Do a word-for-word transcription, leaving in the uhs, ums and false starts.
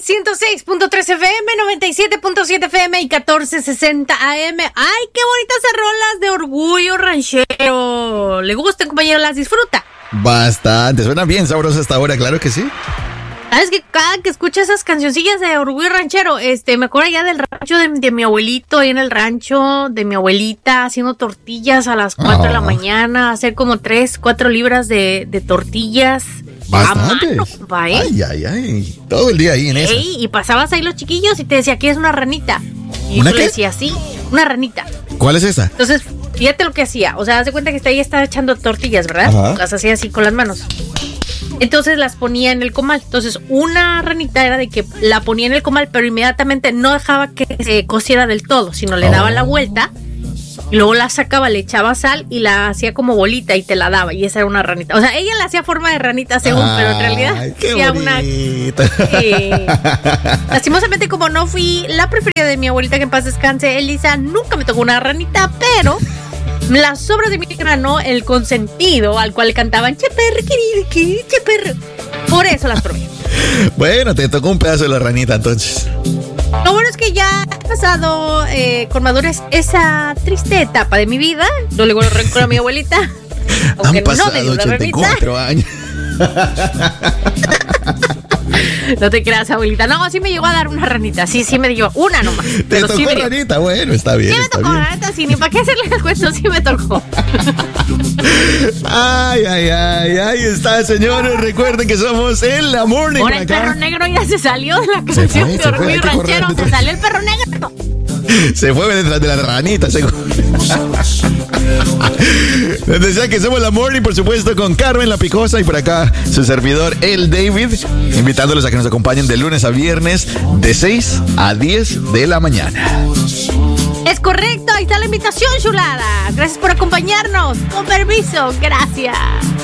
ciento seis punto tres F M, noventa y siete punto siete F M y catorce sesenta A M. ¡Ay, qué bonitas rolas de Orgullo Ranchero! ¿Le gustan, compañero? ¿Las disfruta? Bastante, suena bien sabrosa esta hora, claro que sí. ¿Sabes que cada que escucho esas cancioncillas de Orgullo Ranchero, este, me acuerdo ya del rancho de, de mi abuelito, ahí en el rancho de mi abuelita, haciendo tortillas a las cuatro oh. de la mañana, hacer como tres, cuatro libras de, de tortillas. Bastante. Ay, ay, ay. Todo el día ahí en eso. Y pasabas ahí los chiquillos y te decía, ¿qué es una ranita? Y ¿Una tú qué? le decías, sí, una ranita. ¿Cuál es esa? Entonces, fíjate lo que hacía. O sea, haz de cuenta que ella estaba echando tortillas, ¿verdad? Ajá. Las hacía así con las manos. Entonces las ponía en el comal. Entonces, una ranita era de que la ponía en el comal, pero inmediatamente no dejaba que se cociera del todo, sino le daba oh. la vuelta. Y luego la sacaba, le echaba sal y la hacía como bolita y te la daba. Y esa era una ranita. O sea, ella la hacía forma de ranita según, ay, pero en realidad qué hacía bonita. una. Eh, lastimosamente, como no fui la preferida de mi abuelita, que en paz descanse, Elisa, nunca me tocó una ranita, pero las sobras de mi grano, el consentido al cual cantaban che perro, querido, querido, che perro. Por eso las probé. Bueno, te tocó un pedazo de la ranita entonces. Lo bueno es que ya he pasado eh, con madurez esa triste etapa de mi vida. No le guardo rencor a mi abuelita. Han pasado no ochenta y cuatro años. No te creas, abuelita. No, sí me llegó a dar una ranita. Sí, sí me dio una nomás. ¿Te pero tocó sí me ranita? Bueno, está bien. Sí me tocó bien. ranita, sí. Ni para qué hacerle el cuento, sí me tocó. Ay, ay, ay. Ahí está, señores. Recuerden que somos en la morning. Ahora el perro negro ya se salió de la canción de Orgullo Ranchero. Se salió el perro negro. Se fue detrás de la ranita, seguro. Les decía que somos la morning, por supuesto, con Carmen La Picosa y por acá su servidor, el David, invitándolos a que nos acompañen de lunes a viernes de seis a diez de la mañana. Es correcto, ahí está la invitación, chulada. Gracias por acompañarnos. Con permiso, gracias.